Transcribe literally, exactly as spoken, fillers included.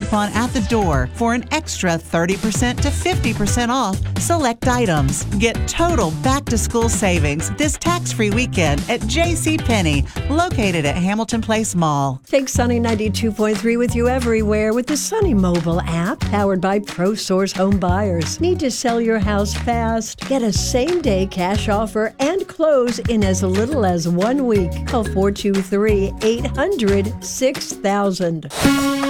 coupon at the door for an extra thirty percent to fifty percent off select items. Get total back-to-school savings this tax-free weekend at JCPenney, located at Hamilton Place Mall. Take Sunny ninety-two point three with you everywhere with the Sunny mobile app, powered by ProSource Home Buyers. Need to sell your house fast? Get a same-day cash offer and close in as little as one week. Call four two three, eight hundred, six thousand.